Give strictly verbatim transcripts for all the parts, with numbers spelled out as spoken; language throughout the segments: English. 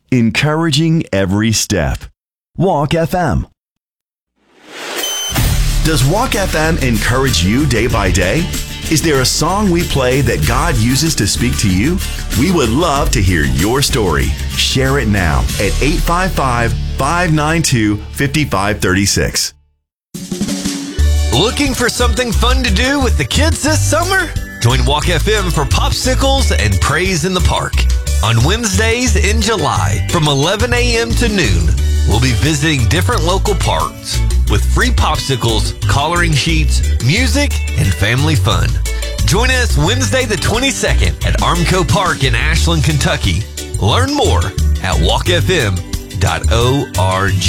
encouraging every step. Walk F M. Does Walk F M encourage you day by day? Is there a song we play that God uses to speak to you? We would love to hear your story. Share it now at eight five five, five nine two, five five three six. Looking for something fun to do with the kids this summer? Join Walk F M for popsicles and praise in the park. On Wednesdays in July from eleven a.m. to noon, we'll be visiting different local parks with free popsicles, coloring sheets, music, and family fun. Join us Wednesday the twenty-second at Armco Park in Ashland, Kentucky. Learn more at walk f m dot org.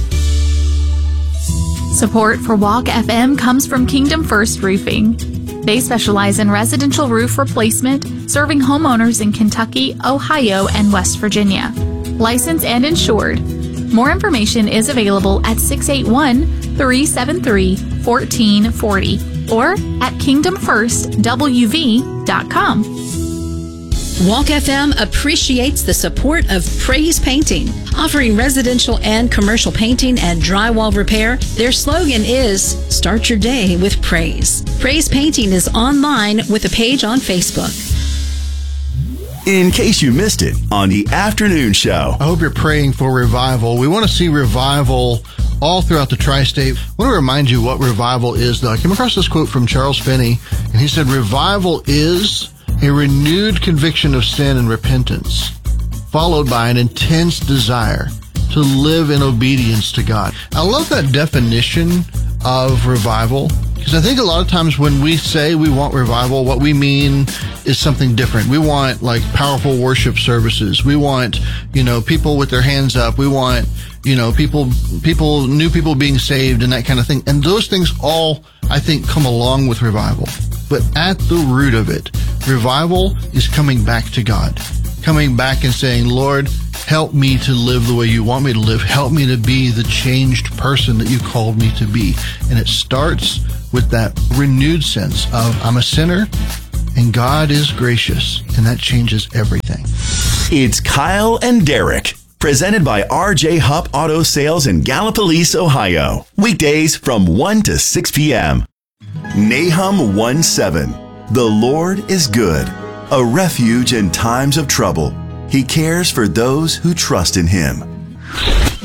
Support for Walk F M comes from Kingdom First Roofing. They specialize in residential roof replacement, serving homeowners in Kentucky, Ohio, and West Virginia. Licensed and insured. More information is available at six eight one, three seven three, one four four zero or at kingdom first w v dot com. Walk F M appreciates the support of Praise Painting, offering residential and commercial painting and drywall repair. Their slogan is, start your day with praise. Praise Painting is online with a page on Facebook. In case you missed it on the afternoon show. I hope you're praying for revival. We want to see revival all throughout the tri-state. I want to remind you what revival is, though. I came across this quote from Charles Finney, and he said, revival is a renewed conviction of sin and repentance, followed by an intense desire to live in obedience to God. I love that definition of revival, because I think a lot of times when we say we want revival, what we mean is something different. We want like powerful worship services. We want, you know, people with their hands up. We want, you know, people, people, new people being saved and that kind of thing. And those things all, I think, come along with revival. But at the root of it, revival is coming back to God, coming back and saying, Lord, help me to live the way you want me to live. Help me to be the changed person that you called me to be. And it starts with that renewed sense of I'm a sinner and God is gracious, and that changes everything. It's Kyle and Derek, presented by R J Hupp Auto Sales in Gallipolis, Ohio. Weekdays from one to six p.m. Nahum one seven. The Lord is good, a refuge in times of trouble. He cares for those who trust in him.